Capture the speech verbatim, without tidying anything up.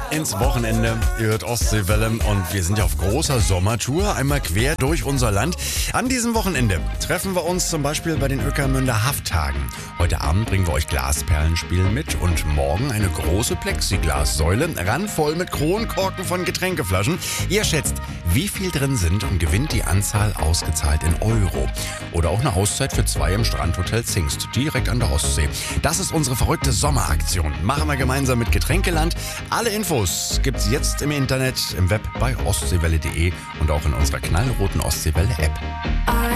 ins Wochenende. Ihr hört Ostseewelle und wir sind ja auf großer Sommertour, einmal quer durch unser Land. An diesem Wochenende treffen wir uns zum Beispiel bei den Ueckermünder Hafttagen. Heute Abend bringen wir euch Glasperlenspiel mit und morgen eine große Plexiglassäule, randvoll mit Kronkorken von Getränkeflaschen. Ihr schätzt, wie viel drin sind und gewinnt die Anzahl ausgezahlt in Euro. Oder auch eine Auszeit für zwei im Strandhotel Zingst, direkt an der Ostsee. Das ist unsere verrückte Sommeraktion. Machen wir gemeinsam mit Getränkeland. Alle Infos gibt's jetzt im Internet, im Web bei ostseewelle punkt de und auch in unserer knallroten Ostseewelle-App.